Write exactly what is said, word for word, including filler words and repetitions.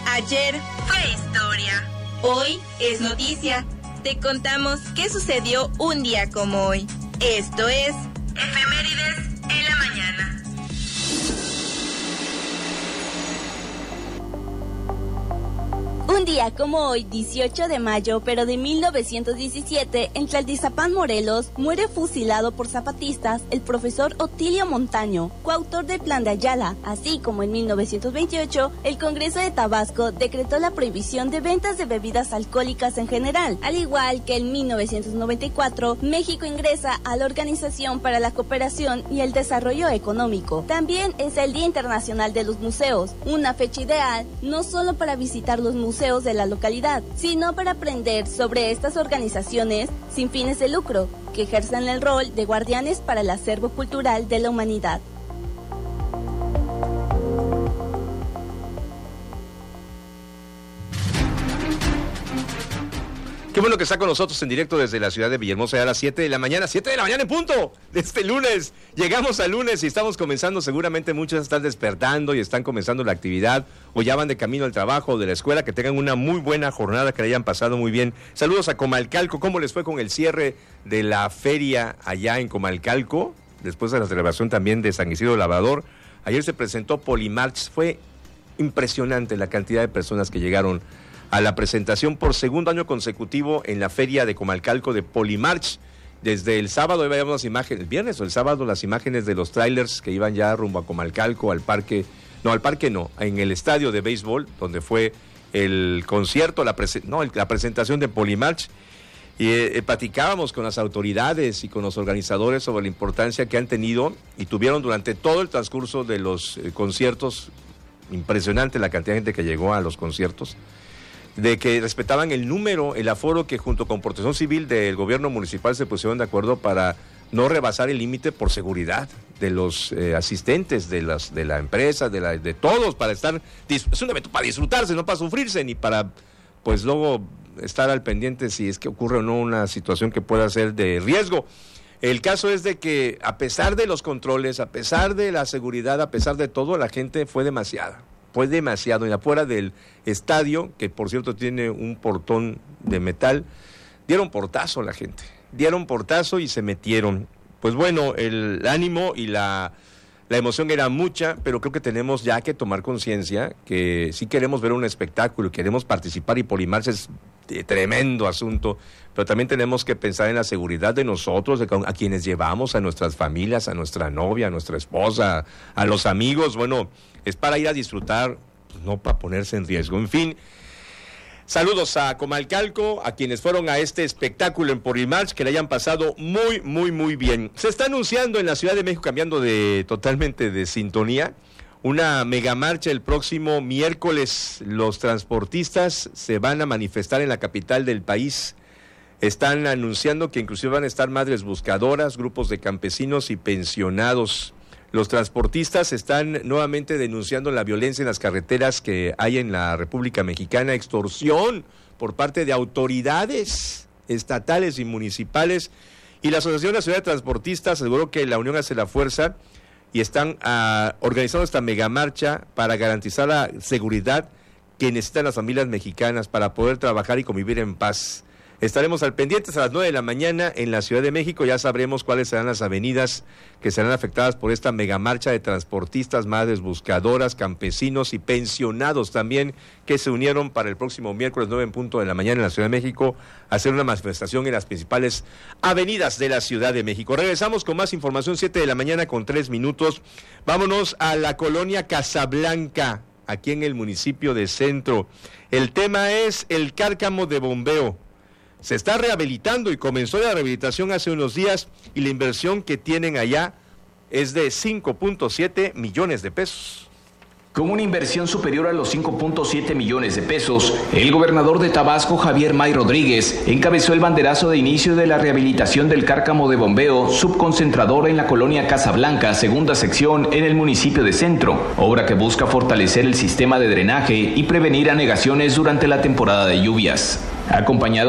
Ayer fue historia. Hoy es noticia. Te contamos qué sucedió un día como hoy. Esto es Efemérides en la mañana. Un día como hoy, dieciocho de mayo, pero de mil novecientos diecisiete, en Tlaltizapán, Morelos, muere fusilado por zapatistas el profesor Otilio Montaño, coautor del Plan de Ayala. Así como en mil novecientos veintiocho, el Congreso de Tabasco decretó la prohibición de ventas de bebidas alcohólicas en general. Al igual que en mil novecientos noventa y cuatro, México ingresa a la Organización para la Cooperación y el Desarrollo Económico. También es el Día Internacional de los Museos, una fecha ideal no solo para visitar los museos de la localidad, sino para aprender sobre estas organizaciones sin fines de lucro, que ejercen el rol de guardianes para el acervo cultural de la humanidad. Qué bueno que está con nosotros en directo desde la ciudad de Villahermosa a las siete de la mañana, siete de la mañana en punto, de este lunes. Llegamos al lunes y estamos comenzando, seguramente muchos están despertando y están comenzando la actividad o ya van de camino al trabajo o de la escuela. Que tengan una muy buena jornada, que la hayan pasado muy bien. Saludos a Comalcalco. ¿Cómo les fue con el cierre de la feria allá en Comalcalco? Después de la celebración también de San Isidro Labrador. Ayer se presentó Polimarch. Fue impresionante la cantidad de personas que llegaron a la presentación por segundo año consecutivo en la feria de Comalcalco de Polimarch. Desde el sábado, ahí veíamos las imágenes, el viernes o el sábado, las imágenes de los trailers que iban ya rumbo a Comalcalco, al parque, no, al parque no, en el estadio de béisbol, donde fue el concierto, la, prese, no, la presentación de Polimarch. Y eh, platicábamos con las autoridades y con los organizadores sobre la importancia que han tenido y tuvieron durante todo el transcurso de los eh, conciertos. Impresionante la cantidad de gente que llegó a los conciertos, de que respetaban el número, el aforo, que junto con Protección Civil del gobierno municipal se pusieron de acuerdo para no rebasar el límite por seguridad de los eh, asistentes, de las de la empresa, de la de todos, para estar, es un evento para disfrutarse, no para sufrirse, ni para, pues luego, estar al pendiente si es que ocurre o no una situación que pueda ser de riesgo. El caso es de que, a pesar de los controles, a pesar de la seguridad, a pesar de todo, la gente fue demasiada. Fue demasiado. Y afuera del estadio, que por cierto tiene un portón de metal, dieron portazo a la gente. Dieron portazo y se metieron. Pues bueno, el ánimo y la, la emoción era mucha, pero creo que tenemos ya que tomar conciencia que sí queremos ver un espectáculo, queremos participar, y Polimarch es de tremendo asunto, pero también tenemos que pensar en la seguridad de nosotros, de a quienes llevamos, a nuestras familias, a nuestra novia, a nuestra esposa, a los amigos. Bueno, es para ir a disfrutar, pues no para ponerse en riesgo. En fin, saludos a Comalcalco, a quienes fueron a este espectáculo en Polimarch, que le hayan pasado muy, muy, muy bien. Se está anunciando en la Ciudad de México, cambiando de totalmente de sintonía, una megamarcha el próximo miércoles. Los transportistas se van a manifestar en la capital del país. Están anunciando que inclusive van a estar madres buscadoras, grupos de campesinos y pensionados. Los transportistas están nuevamente denunciando la violencia en las carreteras que hay en la República Mexicana, extorsión por parte de autoridades estatales y municipales. Y la Asociación Nacional de Transportistas aseguró que la unión hace la fuerza y están uh, organizando esta megamarcha para garantizar la seguridad que necesitan las familias mexicanas para poder trabajar y convivir en paz. Estaremos al pendientes a las nueve de la mañana en la Ciudad de México. Ya sabremos cuáles serán las avenidas que serán afectadas por esta megamarcha de transportistas, madres buscadoras, campesinos y pensionados también, que se unieron para el próximo miércoles nueve en punto de la mañana en la Ciudad de México a hacer una manifestación en las principales avenidas de la Ciudad de México. Regresamos con más información, siete de la mañana con tres minutos. Vámonos a la colonia Casablanca, aquí en el municipio de Centro. El tema es el cárcamo de bombeo. Se está rehabilitando y comenzó la rehabilitación hace unos días, y la inversión que tienen allá es de cinco punto siete millones de pesos. Con una inversión superior a los cinco punto siete millones de pesos, el gobernador de Tabasco, Javier May Rodríguez, encabezó el banderazo de inicio de la rehabilitación del cárcamo de bombeo subconcentrador en la colonia Casablanca, segunda sección, en el municipio de Centro, obra que busca fortalecer el sistema de drenaje y prevenir anegaciones durante la temporada de lluvias. Acompañado